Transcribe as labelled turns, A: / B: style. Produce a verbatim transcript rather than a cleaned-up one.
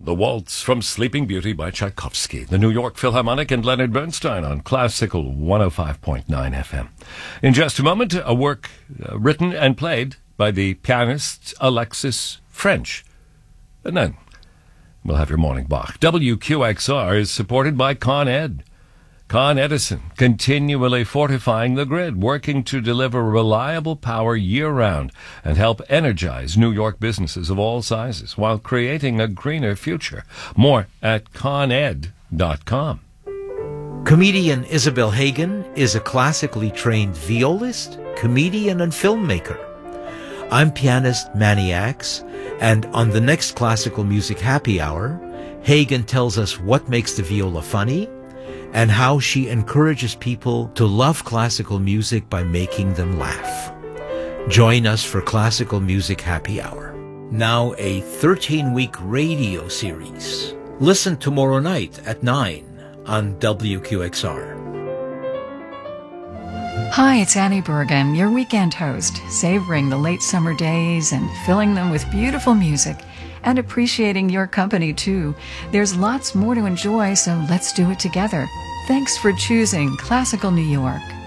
A: The Waltz from Sleeping Beauty by Tchaikovsky, the New York Philharmonic and Leonard Bernstein on Classical one oh five point nine F M. In just a moment, a work uh, written and played by the pianist Alexis French. And then we'll have your morning Bach. W Q X R is supported by Con Ed. Con Edison, continually fortifying the grid, working to deliver reliable power year-round and help energize New York businesses of all sizes while creating a greener future. More at con ed dot com.
B: Comedian Isabel Hagen is a classically trained violist, comedian, and filmmaker. I'm pianist Manny Axe, and on the next Classical Music Happy Hour, Hagen tells us what makes the viola funny and how she encourages people to love classical music by making them laugh. Join us for Classical Music Happy Hour. Now a thirteen-week radio series. Listen tomorrow night at nine on W Q X R.
C: Hi, it's Annie Bergen, your weekend host, savoring the late summer days and filling them with beautiful music and appreciating your company too. There's lots more to enjoy, so let's do it together. Thanks for choosing Classical New York.